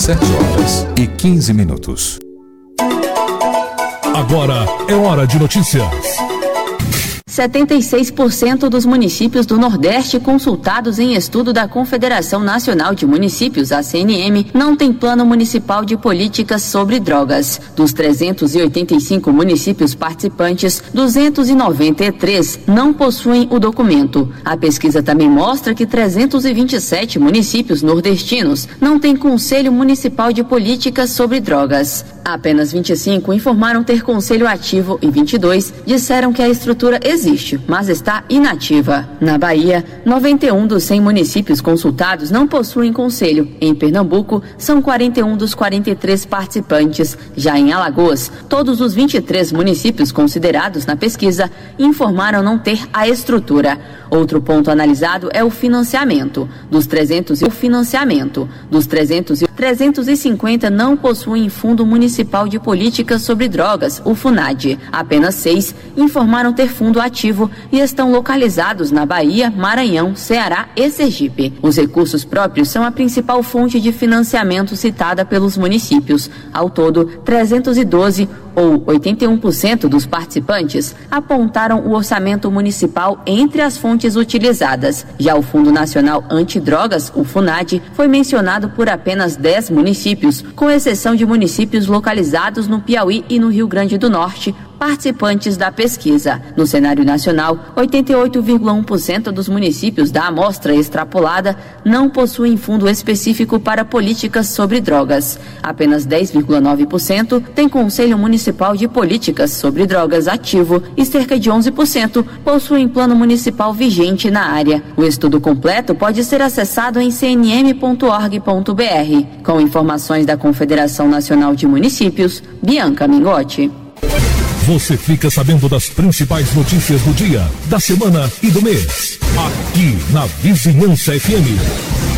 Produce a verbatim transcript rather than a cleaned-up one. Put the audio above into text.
sete horas e quinze minutos. Agora é hora de notícias. setenta e seis por cento dos municípios do Nordeste consultados em estudo da Confederação Nacional de Municípios, a C N M, não tem plano municipal de políticas sobre drogas. Dos trezentos e oitenta e cinco municípios participantes, duzentos e noventa e três não possuem o documento. A pesquisa também mostra que trezentos e vinte e sete municípios nordestinos não têm Conselho Municipal de Políticas sobre Drogas. Apenas vinte e cinco informaram ter conselho ativo e vinte e dois disseram que a estrutura existe, mas está inativa. Na Bahia, noventa e um dos cem municípios consultados não possuem conselho. Em Pernambuco, são quarenta e um dos quarenta e três participantes. Já em Alagoas, todos os vinte e três municípios considerados na pesquisa informaram não ter a estrutura. Outro ponto analisado é o financiamento. Dos trezentos e o financiamento. Dos trezentos e trezentos e cinquenta não possuem Fundo Municipal de Políticas sobre Drogas, o FUNAD. Apenas seis informaram ter fundo ativo e estão localizados na Bahia, Maranhão, Ceará e Sergipe. Os recursos próprios são a principal fonte de financiamento citada pelos municípios. Ao todo, trezentos e doze, ou oitenta e um por cento dos participantes, apontaram o orçamento municipal entre as fontes utilizadas. Já o Fundo Nacional Antidrogas, o FUNAD, foi mencionado por apenas dez municípios, com exceção de municípios localizados no Piauí e no Rio Grande do Norte, participantes da pesquisa. No cenário nacional, oitenta e oito vírgula um por cento dos municípios da amostra extrapolada não possuem fundo específico para políticas sobre drogas. Apenas dez vírgula nove por cento têm Conselho Municipal de Políticas sobre Drogas ativo e cerca de onze por cento possuem plano municipal vigente na área. O estudo completo pode ser acessado em c n m ponto org ponto b r. Com informações da Confederação Nacional de Municípios, Bianca Mingotti. Você fica sabendo das principais notícias do dia, da semana e do mês. Aqui na Vizinhança F M.